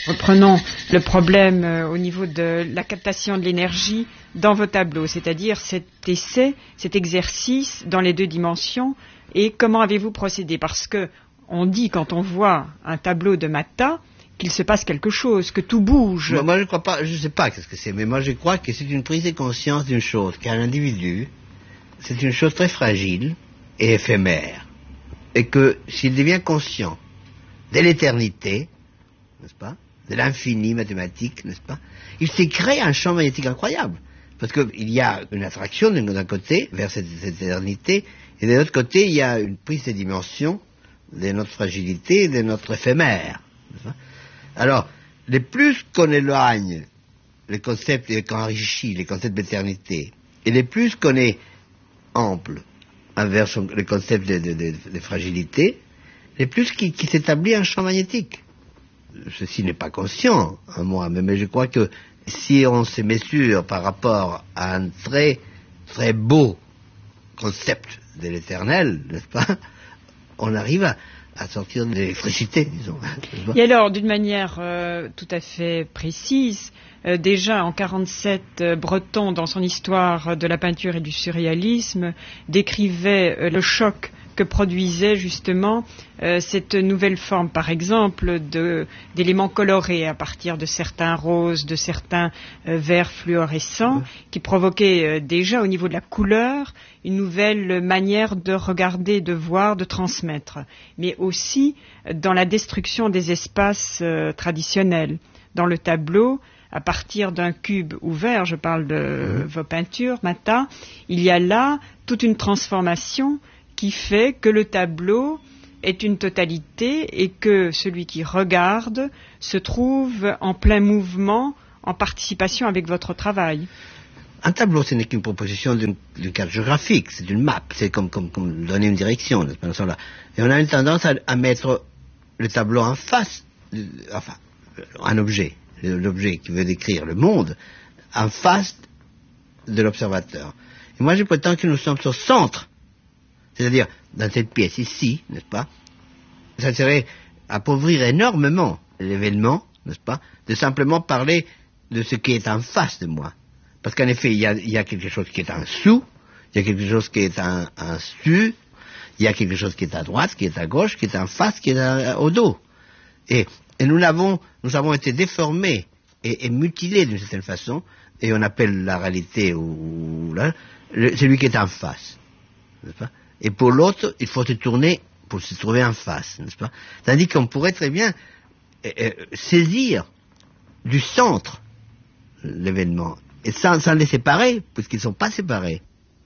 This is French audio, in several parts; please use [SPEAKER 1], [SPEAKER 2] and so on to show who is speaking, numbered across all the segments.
[SPEAKER 1] Reprenons le problème au niveau de la captation de l'énergie dans vos tableaux, c'est-à-dire cet essai, cet exercice dans les deux dimensions, et comment avez-vous procédé? Parce que on dit quand on voit un tableau de Matta qu'il se passe quelque chose, que tout bouge.
[SPEAKER 2] Moi je crois pas, je sais pas qu'est-ce que c'est, mais moi je crois que c'est une prise de conscience d'une chose, qu'un individu, c'est une chose très fragile et éphémère, et que s'il devient conscient de l'éternité, n'est-ce pas, de l'infini mathématique, n'est-ce pas, il s'est créé un champ magnétique incroyable. Parce qu'il y a une attraction d'un côté vers cette éternité, et de l'autre côté, il y a une prise de dimension de notre fragilité, de notre éphémère. N'est-ce pas. Alors, le plus qu'on éloigne les concepts et qu'on enrichit les concepts d'éternité, et le plus qu'on est ample envers le concept de fragilité, le plus qu'il s'établit un champ magnétique. Ceci n'est pas conscient en moi, mais je crois que si on se mesure par rapport à un très très beau concept de l'éternel, n'est-ce pas, on arrive à sortir de l'électricité, disons.
[SPEAKER 1] Et alors, d'une manière tout à fait précise, déjà en 1947, Breton, dans son histoire de la peinture et du surréalisme, décrivait le choc que produisait justement cette nouvelle forme, par exemple, d'éléments colorés à partir de certains roses, de certains verts fluorescents, qui provoquaient déjà au niveau de la couleur une nouvelle manière de regarder, de voir, de transmettre, mais aussi dans la destruction des espaces traditionnels. Dans le tableau, à partir d'un cube ouvert, je parle de vos peintures, Matta, il y a là toute une transformation qui fait que le tableau est une totalité et que celui qui regarde se trouve en plein mouvement, en participation avec votre travail.
[SPEAKER 2] Un tableau, ce n'est qu'une proposition d'une carte géographique, c'est une map, c'est comme donner une direction, n'est-ce pas, là. Et on a une tendance à mettre le tableau en face, enfin, un objet, l'objet qui veut décrire le monde, en face de l'observateur. Et moi, je prétends que nous sommes au centre. C'est-à-dire, dans cette pièce ici, n'est-ce pas, ça serait appauvrir énormément l'événement, n'est-ce pas, de simplement parler de ce qui est en face de moi. Parce qu'en effet, il y a quelque chose qui est en dessous, il y a quelque chose qui est en dessus, il y a quelque chose qui est à droite, qui est à gauche, qui est en face, qui est au dos. Et nous avons été déformés et mutilés d'une certaine façon, et on appelle la réalité celui qui est en face, n'est-ce pas. Et pour l'autre, il faut se tourner pour se trouver en face, n'est-ce pas? Tandis qu'on pourrait très bien saisir du centre l'événement, et sans les séparer, puisqu'ils ne sont pas séparés.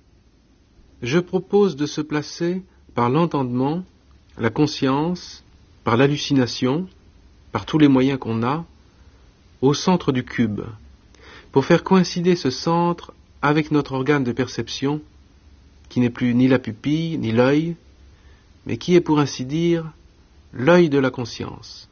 [SPEAKER 3] Je propose de se placer par l'entendement, la conscience, par l'hallucination, par tous les moyens qu'on a, au centre du cube, pour faire coïncider ce centre avec notre organe de perception, qui n'est plus ni la pupille, ni l'œil, mais qui est, pour ainsi dire, l'œil de la conscience.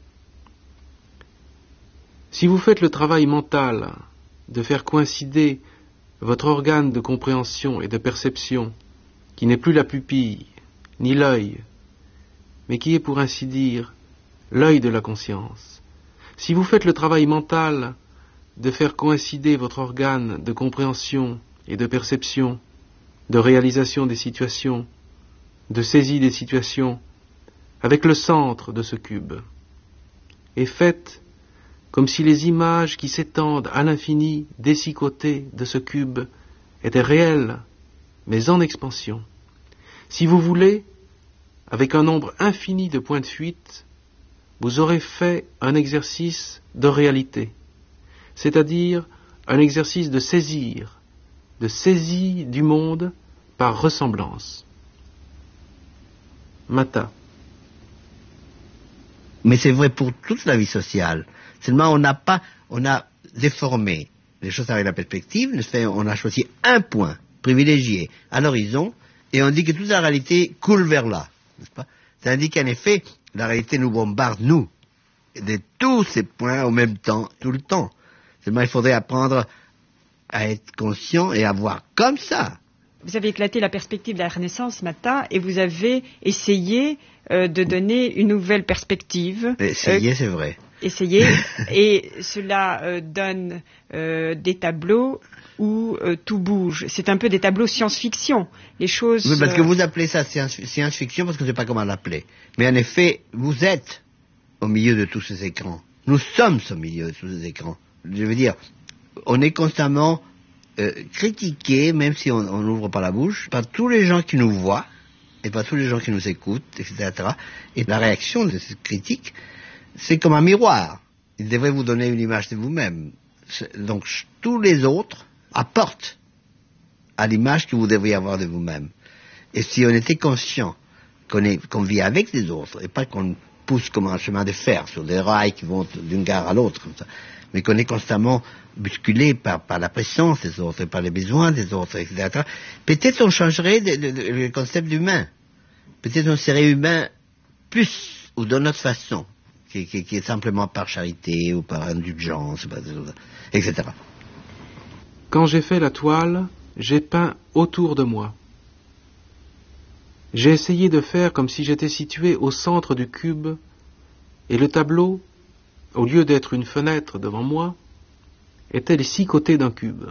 [SPEAKER 3] Si vous faites le travail mental de faire coïncider votre organe de compréhension et de perception, qui n'est plus la pupille, ni l'œil, mais qui est, pour ainsi dire, l'œil de la conscience, si vous faites le travail mental de faire coïncider votre organe de compréhension et de perception, de réalisation des situations, de saisie des situations, avec le centre de ce cube, et faites comme si les images qui s'étendent à l'infini des 6 côtés de ce cube étaient réelles, mais en expansion. Si vous voulez, avec un nombre infini de points de fuite, vous aurez fait un exercice de réalité, c'est-à-dire un exercice de saisie du monde par ressemblance. Matta.
[SPEAKER 2] Mais c'est vrai pour toute la vie sociale. Seulement on a déformé les choses avec la perspective, on a choisi un point privilégié à l'horizon, et on dit que toute la réalité coule vers là, n'est-ce pas? Tandis qu'en effet, la réalité nous bombarde, nous, de tous ces points au même temps, tout le temps. Seulement il faudrait apprendre à être conscient et à voir comme ça.
[SPEAKER 1] Vous avez éclaté la perspective de la Renaissance, Matta, et vous avez essayé de donner une nouvelle perspective.
[SPEAKER 2] Essayer, c'est vrai.
[SPEAKER 1] essayé. Et cela donne des tableaux où tout bouge. C'est un peu des tableaux science-fiction. Les choses...
[SPEAKER 2] Oui, parce que vous appelez ça science-fiction parce que je ne sais pas comment l'appeler. Mais en effet, vous êtes au milieu de tous ces écrans. Nous sommes au milieu de tous ces écrans. Je veux dire, on est constamment critiqué, même si on n'ouvre pas la bouche, par tous les gens qui nous voient et par tous les gens qui nous écoutent, etc. Et la réaction de cette critique, c'est comme un miroir. Il devrait vous donner une image de vous-même. Donc tous les autres apportent à l'image que vous devriez avoir de vous-même. Et si on était conscient qu'on vit avec les autres, et pas qu'on pousse comme un chemin de fer sur des rails qui vont d'une gare à l'autre, comme ça, mais qu'on est constamment bousculé par la présence des autres, par les besoins des autres, etc., peut-être on changerait le concept d'humain. Peut-être on serait humain plus ou d'une autre façon, qui est simplement par charité ou par indulgence, etc.
[SPEAKER 3] Quand j'ai fait la toile, j'ai peint autour de moi. J'ai essayé de faire comme si j'étais situé au centre du cube, et le tableau, au lieu d'être une fenêtre devant moi, était les 6 côtés d'un cube.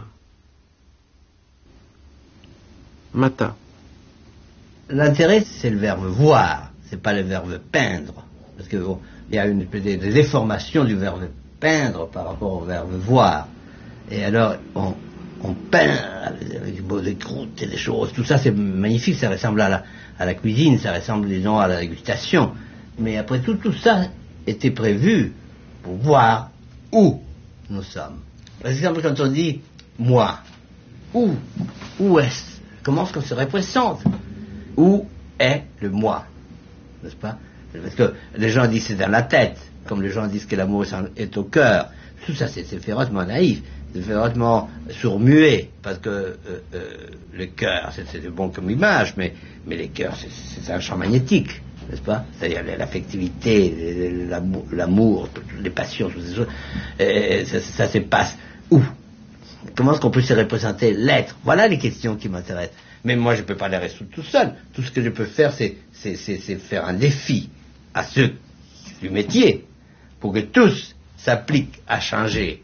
[SPEAKER 3] Mata.
[SPEAKER 2] L'intérêt, c'est le verbe voir, c'est pas le verbe peindre. Parce que bon, il y a des déformations du verbe peindre par rapport au verbe voir. Et alors, on peint avec des croûtes et des choses, tout ça c'est magnifique, ça ressemble à la cuisine, ça ressemble, disons, à la dégustation. Mais après tout ça était prévu pour voir où nous sommes. Par exemple, quand on dit « moi », où est-ce? Comment est-ce qu'on se représente? Où est le moi? N'est-ce pas? Parce que les gens disent c'est dans la tête, comme les gens disent que l'amour est au cœur. Tout ça, c'est férocement naïf, c'est férocement sourd-muet, parce que le cœur, c'est bon comme image, mais le cœur, c'est un champ magnétique, n'est-ce pas? C'est-à-dire l'affectivité, l'amour, les passions, toutes ces choses, ça se passe où? Comment est-ce qu'on peut se représenter l'être? Voilà les questions qui m'intéressent. Mais moi, je ne peux pas les résoudre tout seul. Tout ce que je peux faire, c'est faire un défi à ceux du métier, pour que tous s'appliquent à changer,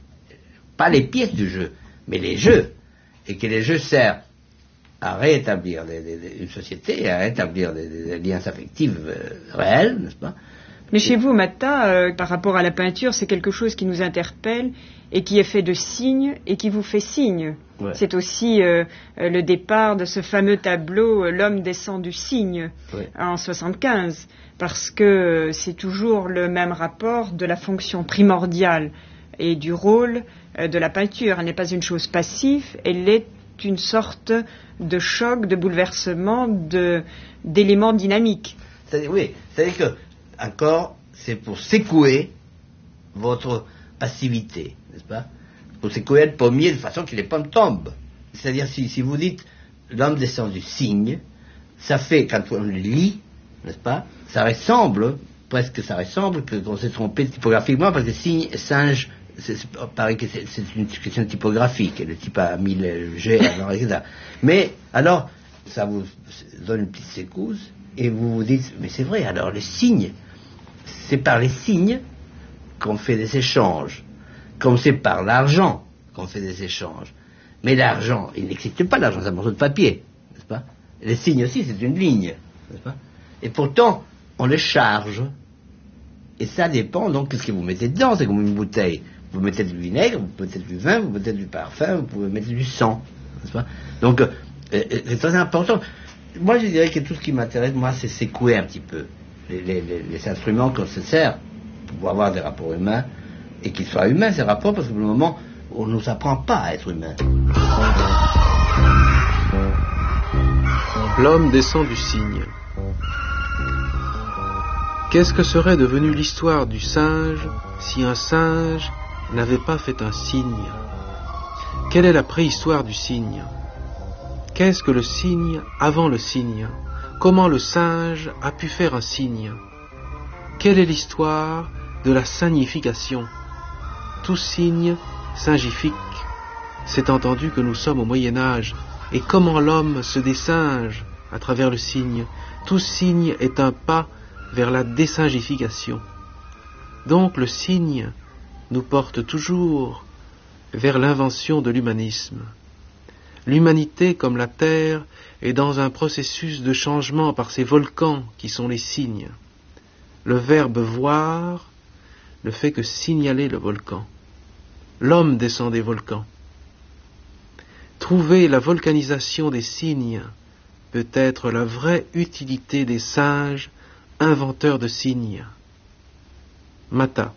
[SPEAKER 2] pas les pièces du jeu, mais les jeux, et que les jeux servent à rétablir une société, à rétablir des liens affectifs réels, n'est-ce pas?
[SPEAKER 1] Mais chez vous, Mata, par rapport à la peinture, c'est quelque chose qui nous interpelle et qui est fait de signes et qui vous fait signe. Ouais. C'est aussi le départ de ce fameux tableau « L'homme descend du cygne » ouais. En 75, parce que c'est toujours le même rapport de la fonction primordiale et du rôle de la peinture. Elle n'est pas une chose passive, elle est une sorte de choc, de bouleversement, d'éléments dynamiques.
[SPEAKER 2] Oui, c'est-à-dire que encore, c'est pour secouer votre passivité, n'est-ce pas? Pour secouer le pommier de façon que les pommes tombent. C'est-à-dire, si vous dites l'homme descend du cygne, ça fait, quand on le lit, n'est-ce pas? Ça ressemble qu'on s'est trompé typographiquement, parce que cygne et singe, paraît que c'est une question typographique, le type a mis le G, etc. Mais, alors, ça vous donne une petite secousse, et vous vous dites, mais c'est vrai, alors les signes, c'est par les signes qu'on fait des échanges, comme c'est par l'argent qu'on fait des échanges. Mais l'argent, il n'existe pas, l'argent, c'est un morceau de papier, n'est-ce pas? Les signes aussi, c'est une ligne, n'est-ce pas? Et pourtant, on les charge. Et ça dépend, donc, de ce que vous mettez dedans, c'est comme une bouteille. Vous mettez du vinaigre, vous mettez du vin, vous mettez du parfum, vous pouvez mettre du sang, n'est-ce pas? Donc, c'est très important. Moi, je dirais que tout ce qui m'intéresse, moi, c'est secouer un petit peu les instruments qu'on se sert pour avoir des rapports humains, et qu'ils soient humains, ces rapports, parce que pour le moment, on ne nous apprend pas à être humain.
[SPEAKER 3] L'homme descend du cygne. Qu'est-ce que serait devenue l'histoire du singe si un singe n'avait pas fait un cygne? Quelle est la préhistoire du cygne? Qu'est-ce que le cygne avant le cygne? Comment le singe a pu faire un cygne? Quelle est l'histoire de la signification? Tout signe singifique. C'est entendu que nous sommes au Moyen-Âge. Et comment l'homme se désinge à travers le cygne? Tout signe est un pas vers la désingification. Donc le signe nous porte toujours vers l'invention de l'humanisme. L'humanité, comme la Terre, est dans un processus de changement par ces volcans qui sont les signes. Le verbe voir ne fait que signaler le volcan. L'homme descend des volcans. Trouver la volcanisation des signes peut être la vraie utilité des singes inventeurs de signes. Mata.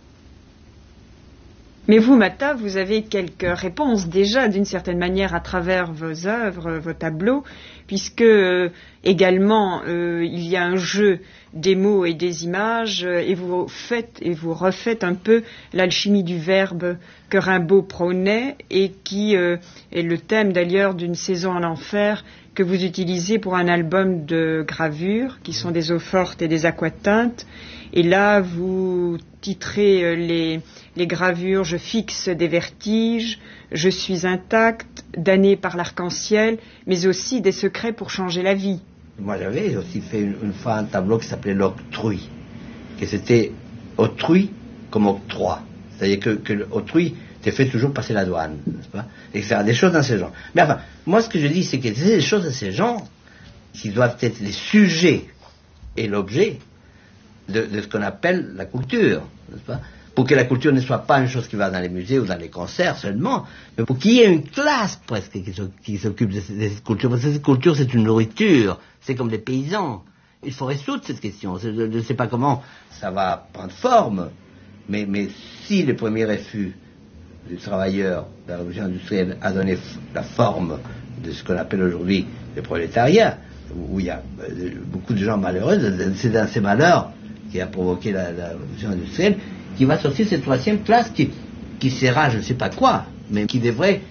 [SPEAKER 1] Mais vous, Mata, vous avez quelques réponses déjà, d'une certaine manière, à travers vos œuvres, vos tableaux, puisque également il y a un jeu des mots et des images, et vous faites et vous refaites un peu l'alchimie du verbe que Rimbaud prônait, et qui est le thème d'ailleurs d'une saison en enfer que vous utilisez pour un album de gravures, qui sont des eaux fortes et des aquatintes. Et là, vous titrez les gravures « Je fixe des vertiges »,« Je suis intact »,« Damné par l'arc-en-ciel », mais aussi des secrets pour changer la vie.
[SPEAKER 2] Moi, j'avais aussi fait une fois un tableau qui s'appelait l'octrui, que c'était autrui comme octroi. C'est-à-dire que l'autrui te fait toujours passer la douane, n'est-ce pas? Et faire des choses dans ce genre. Mais enfin, moi, ce que je dis, c'est que c'est des choses de ce genre qui doivent être les sujets et l'objet de ce qu'on appelle la culture, n'est-ce pas? Pour que la culture ne soit pas une chose qui va dans les musées ou dans les concerts seulement, mais pour qu'il y ait une classe presque qui s'occupe de cette culture. Parce que cette culture, c'est une nourriture, c'est comme les paysans. Il faut résoudre cette question. Je ne sais pas comment ça va prendre forme, mais si le premier refus du travailleur de la révolution industrielle a donné la forme de ce qu'on appelle aujourd'hui le prolétariat, où il y a beaucoup de gens malheureux, c'est dans ces malheurs qui a provoqué la révolution industrielle, qui va sortir cette troisième classe qui sera je ne sais pas quoi, mais qui devrait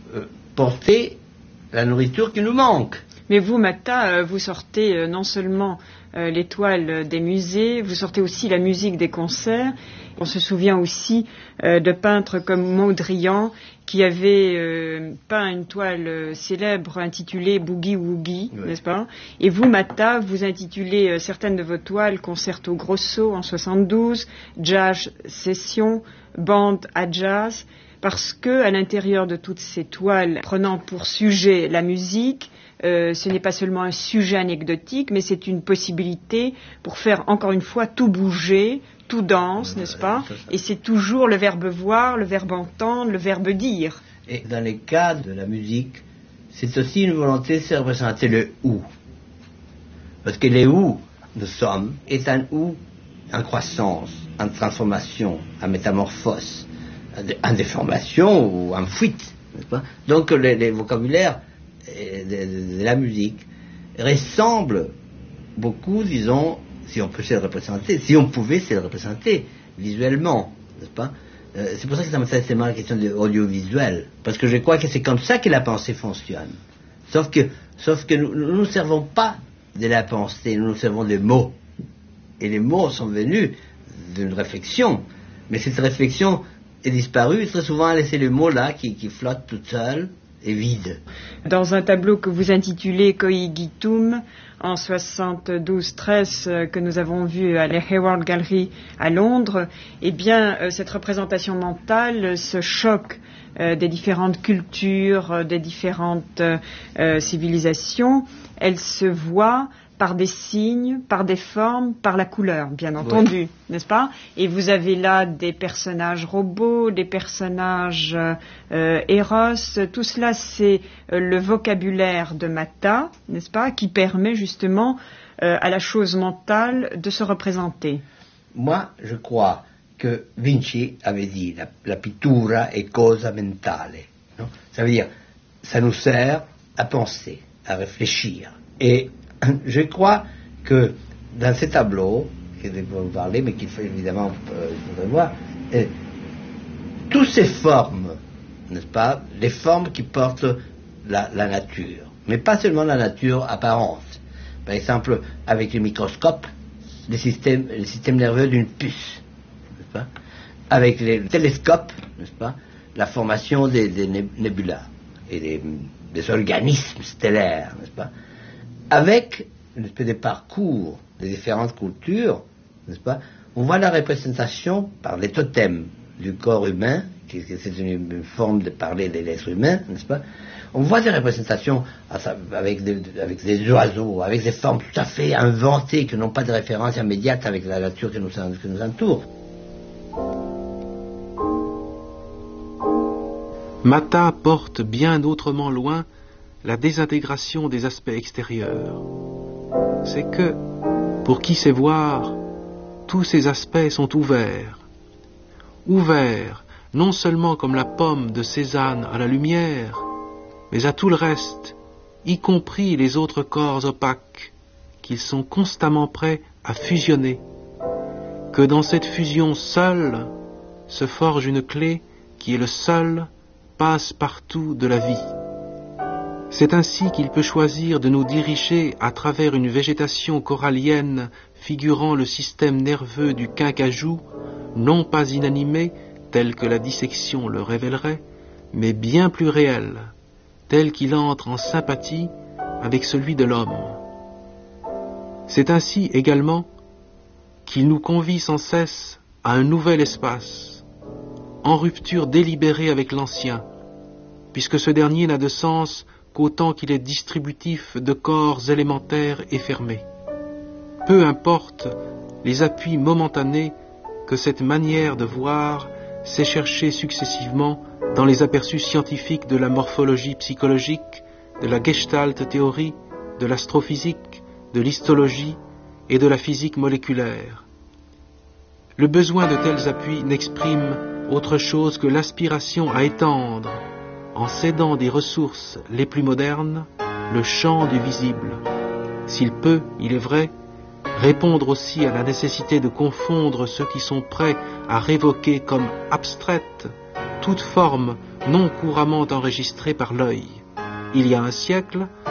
[SPEAKER 2] porter la nourriture qui nous manque.
[SPEAKER 1] Mais vous, Mata, vous sortez non seulement les toiles des musées, vous sortez aussi la musique des concerts. On se souvient aussi de peintres comme Mondrian qui avait peint une toile célèbre intitulée Boogie Woogie, oui. N'est-ce pas? Et vous, Mata, vous intitulez certaines de vos toiles Concerto Grosso en 72, Jazz Session, Bande à Jazz, parce que à l'intérieur de toutes ces toiles, prenant pour sujet la musique, ce n'est pas seulement un sujet anecdotique, mais c'est une possibilité pour faire encore une fois tout bouger, tout danse, n'est-ce pas? Et c'est toujours le verbe voir, le verbe entendre, le verbe dire.
[SPEAKER 2] Et dans les cas de la musique, c'est aussi une volonté de représenter le ou. Parce que le ou nous sommes est un ou en croissance, en transformation, en métamorphose, en déformation ou en fuite, n'est-ce pas? Donc les vocabulaires de la musique ressemble beaucoup, disons, si on peut se le représenter, si on pouvait se le représenter visuellement, n'est-ce pas? C'est pour ça que ça m'intéresse tellement la question de l'audiovisuel, parce que je crois que c'est comme ça que la pensée fonctionne. Sauf que nous ne servons pas de la pensée, nous nous servons des mots. Et les mots sont venus d'une réflexion, mais cette réflexion est disparue, très souvent a laissé le mot là qui flotte tout seul et vide.
[SPEAKER 1] Dans un tableau que vous intitulez Coigitum, en 72-13, que nous avons vu à la Hayward Gallery à Londres, eh bien, cette représentation mentale, ce choc des différentes cultures, des différentes civilisations, elle se voit par des signes, par des formes, par la couleur, bien entendu, oui. N'est-ce pas? Et vous avez là des personnages robots, des personnages Eros, tout cela c'est le vocabulaire de Mata, n'est-ce pas, qui permet justement à la chose mentale de se représenter.
[SPEAKER 2] Moi, je crois que Vinci avait dit la pittura è cosa mentale. Non? Ça veut dire, ça nous sert à penser, à réfléchir. Et je crois que dans ces tableaux, que je vais vous parler, mais qu'il faut évidemment voir, toutes ces formes, n'est-ce pas, les formes qui portent la nature, mais pas seulement la nature apparente. Par exemple, avec le microscope, le système nerveux d'une puce, n'est-ce pas, avec les télescopes, n'est-ce pas, la formation des nébulas et des organismes stellaires, n'est-ce pas, avec une espèce de parcours des différentes cultures, n'est-ce pas, On voit la représentation par les totems du corps humain, qui c'est une forme de parler de l'être humain, n'est-ce pas? On voit des représentations avec des oiseaux, avec des formes tout à fait inventées, qui n'ont pas de référence immédiate avec la nature qui nous entoure.
[SPEAKER 3] Mata porte bien autrement loin la désintégration des aspects extérieurs. C'est que, pour qui sait voir, tous ces aspects sont ouverts. Ouverts, non seulement comme la pomme de Cézanne à la lumière, mais à tout le reste, y compris les autres corps opaques, qu'ils sont constamment prêts à fusionner, que dans cette fusion seule se forge une clé qui est le seul passe-partout de la vie. C'est ainsi qu'il peut choisir de nous diriger à travers une végétation corallienne figurant le système nerveux du Kincajou, non pas inanimé, tel que la dissection le révélerait, mais bien plus réel, tel qu'il entre en sympathie avec celui de l'homme. C'est ainsi également qu'il nous convie sans cesse à un nouvel espace, en rupture délibérée avec l'ancien, puisque ce dernier n'a de sens qu'autant qu'il est distributif de corps élémentaires et fermés. Peu importe les appuis momentanés que cette manière de voir s'est cherchée successivement dans les aperçus scientifiques de la morphologie psychologique, de la gestalt théorie, de l'astrophysique, de l'histologie et de la physique moléculaire. Le besoin de tels appuis n'exprime autre chose que l'aspiration à étendre, en cédant des ressources les plus modernes, le champ du visible. S'il peut, il est vrai, répondre aussi à la nécessité de confondre ceux qui sont prêts à révoquer comme abstraite toute forme non couramment enregistrée par l'œil. Il y a un siècle,